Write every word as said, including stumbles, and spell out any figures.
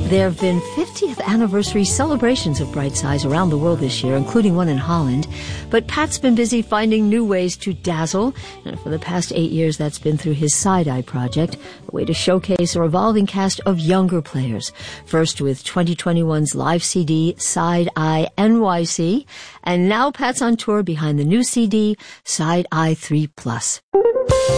There have been fiftieth anniversary celebrations of Bright Size around the world this year, including one in Holland. But Pat's been busy finding new ways to dazzle, and for the past eight years that's been through his Side-Eye project, a way to showcase a revolving cast of younger players. First with twenty twenty-one's live C D, Side-Eye N Y C, and now Pat's on tour behind the new C D, Side-Eye three plus.